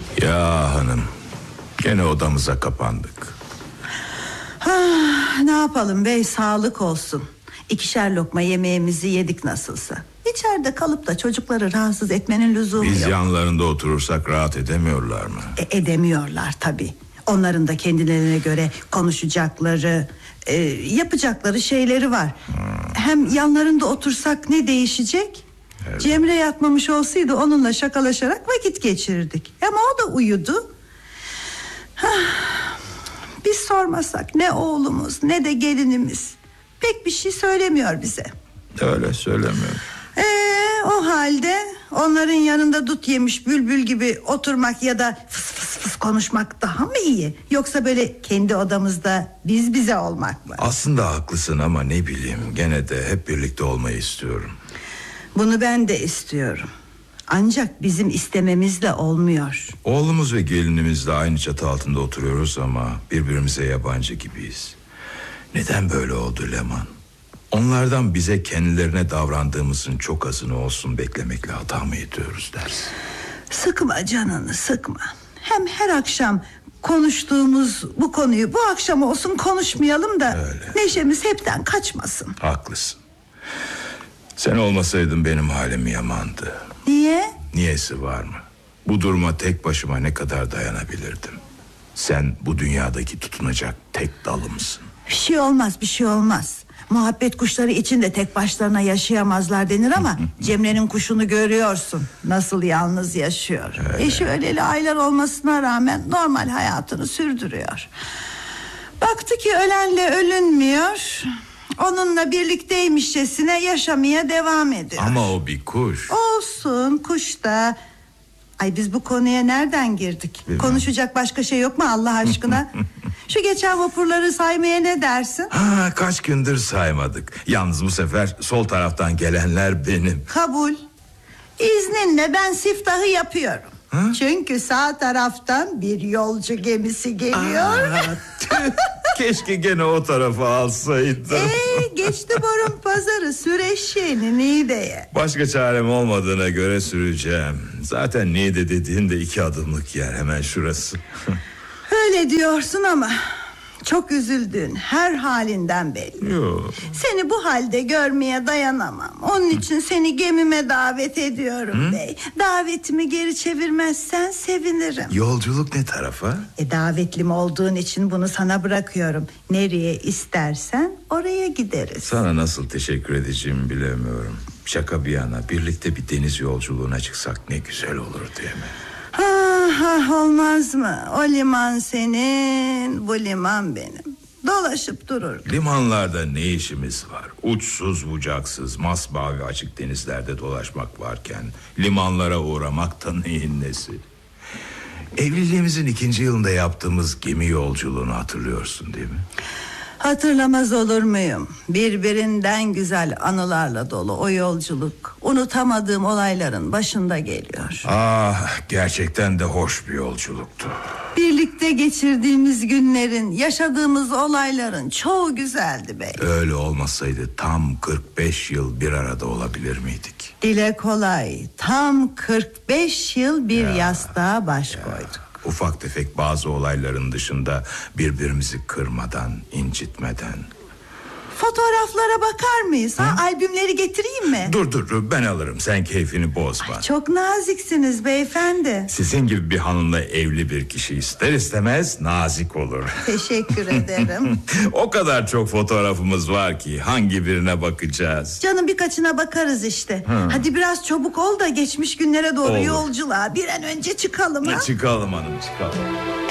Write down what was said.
Ya hanım, gene odamıza kapandık. Ne yapalım bey, sağlık olsun. 2'şer lokma yemeğimizi yedik nasılsa. İçeride kalıp da çocukları rahatsız etmenin lüzumu yok. Biz yanlarında oturursak rahat edemiyorlar mı? Edemiyorlar tabii. Onların da kendilerine göre konuşacakları, yapacakları şeyleri var. Hem yanlarında otursak ne değişecek? Evet. Cemre yatmamış olsaydı onunla şakalaşarak vakit geçirirdik. Ama o da uyudu. Biz sormasak ne oğlumuz ne de gelinimiz pek bir şey söylemiyor bize. Öyle söylemiyor. O halde onların yanında dut yemiş bülbül gibi oturmak ya da fıs fıs fıs konuşmak daha mı iyi? Yoksa böyle kendi odamızda biz bize olmak mı? Aslında haklısın ama ne bileyim, gene de hep birlikte olmayı istiyorum. Bunu ben de istiyorum. Ancak bizim istememizle olmuyor. Oğlumuz ve gelinimizle aynı çatı altında oturuyoruz ama birbirimize yabancı gibiyiz. Neden böyle oldu Leman? Onlardan bize kendilerine davrandığımızın çok azını olsun beklemekle hata mı ediyoruz dersin? Sıkma canını, sıkma. Hem her akşam konuştuğumuz bu konuyu bu akşam olsun konuşmayalım da öyle. Neşemiz hepten kaçmasın. Haklısın. Sen olmasaydın benim halim yamandı. Niye? Niyesi var mı? Bu duruma tek başıma ne kadar dayanabilirdim? Sen bu dünyadaki tutunacak tek dalımsın. Bir şey olmaz, bir şey olmaz. Muhabbet kuşları için de tek başlarına yaşayamazlar denir ama Cemre'nin kuşunu görüyorsun. Nasıl yalnız yaşıyor. Öyle. Eşi öleli aylar olmasına rağmen normal hayatını sürdürüyor. Baktı ki ölenle ölünmüyor. Onunla birlikteymişçesine yaşamaya devam ediyor. Ama o bir kuş. Olsun, kuş da. Ay biz bu konuya nereden girdik? Bilmem. Konuşacak başka şey yok mu Allah aşkına? Şu geçen vapurları saymaya ne dersin? Kaç gündür saymadık. Yalnız bu sefer sol taraftan gelenler benim. Kabul. İzninle ben siftahı yapıyorum. Çünkü sağ taraftan bir yolcu gemisi geliyor. Keşke gene o tarafa alsaydım. Geçti borun pazarı, sür eşeğini Niğde'ye. Başka çarem olmadığına göre süreceğim. Zaten Niğde dediğin de 2 adımlık yer, hemen şurası. Öyle diyorsun ama çok üzüldün, her halinden belli. Yok. Seni bu halde görmeye dayanamam. Onun için seni gemime davet ediyorum bey. Davetimi geri çevirmezsen sevinirim. Yolculuk ne tarafa? Davetlim olduğun için bunu sana bırakıyorum. Nereye istersen oraya gideriz. Sana nasıl teşekkür edeceğimi bilemiyorum. Şaka bir yana, birlikte bir deniz yolculuğuna çıksak ne güzel olur değil mi? Olmaz mı? O liman senin, bu liman benim. Dolaşıp durur. Limanlarda ne işimiz var? Uçsuz bucaksız masmavi açık denizlerde dolaşmak varken limanlara uğramak da neyin nesi? Evliliğimizin 2. yılında yaptığımız gemi yolculuğunu hatırlıyorsun değil mi? Hatırlamaz olur muyum? Birbirinden güzel anılarla dolu o yolculuk. Unutamadığım olayların başında geliyor. Gerçekten de hoş bir yolculuktu. Birlikte geçirdiğimiz günlerin, yaşadığımız olayların çoğu güzeldi bey. Öyle olmasaydı tam 45 yıl bir arada olabilir miydik? Dile kolay, tam 45 yıl bir yastığa baş koyduk. Ufak tefek bazı olayların dışında birbirimizi kırmadan, incitmeden. Fotoğraflara bakar mıyız? Albümleri getireyim mi? Dur ben alırım, sen keyfini bozma. Çok naziksiniz beyefendi. Sizin gibi bir hanımla evli bir kişi ister istemez nazik olur. Teşekkür ederim. O kadar çok fotoğrafımız var ki hangi birine bakacağız? Canım birkaçına bakarız işte. Hadi biraz çabuk ol da geçmiş günlere doğru olur. Yolculuğa bir an önce çıkalım. Çıkalım hanım, çıkalım.